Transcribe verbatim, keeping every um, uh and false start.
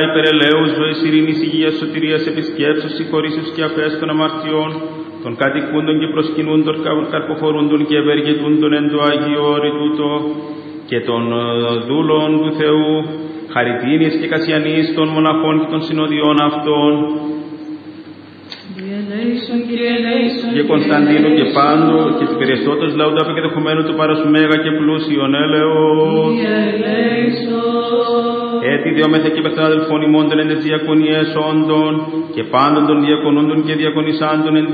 Υπερελαίου ζωής, ειρήνης, υγείας, σωτηρίας, επισκέψεως, συγχωρήσεως και αφές των αμαρτιών, των κατοικούντων και προσκυνούντων, καρποφορούντων και ευεργετούντων εν το Άγιο όρη τούτο, και των δούλων του Θεού, Χαριτίνης και Κασιανής, των μοναχών και των συνοδειών αυτών, και Κωνσταντίνου και Πάντου, και της Περισσότος λαού του απεκδεχομένου του παρασμέγα και πλούσιον έλεος. Έτσι διόμεθα και πεθόν αδελφών ημών των εν τες διακονίες όντων, και πάντων των διακονούντων και διακονισάντων εν